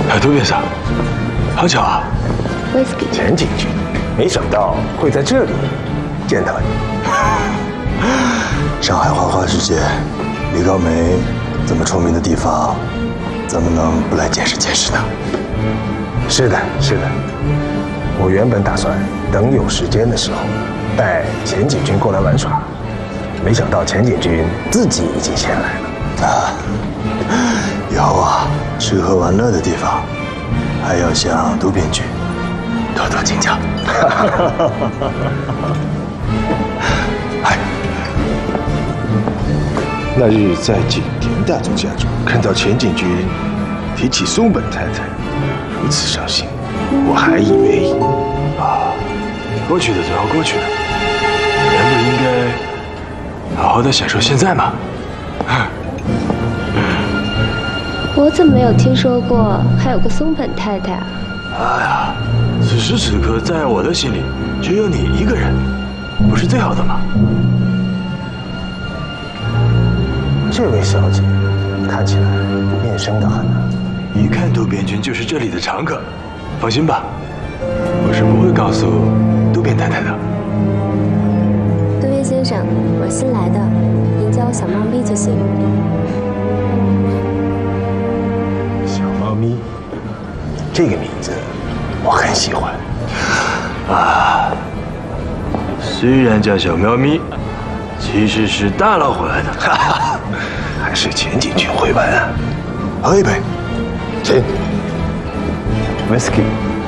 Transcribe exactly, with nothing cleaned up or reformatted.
哎，渡边桑，好巧啊 ！Whisky， 前景君，没想到会在这里见到你。 上海花花世界，李高梅这么出名的地方，怎么能不来见识见识呢？ 是的，是的。我原本打算等有时间的时候，带前景君过来玩耍，没想到前景君自己已经先来了。 啊，以后啊，吃喝玩乐的地方，还要向渡边君多多请教。哎， 那日在景田大宗家中看到前景君提起松本太太，如此伤心，我还以为啊，过去的总要过去的，人不应该好好的享受现在吗？ 我怎么没有听说过还有个松本太太啊？ 哎呀，此时此刻在我的心里只有你一个人，不是最好的吗？ 这位小姐看起来面生的很啊， 一看渡边君就是这里的常客，放心吧，我是不会告诉渡边太太的。 渡边先生，我是新来的，您叫我小猫咪就行。 小猫咪，这个名字我很喜欢。 啊，虽然叫小喵咪，其实是大老虎来的。哈哈， 还是前景君会玩啊。 喝一杯， 请。Whisky。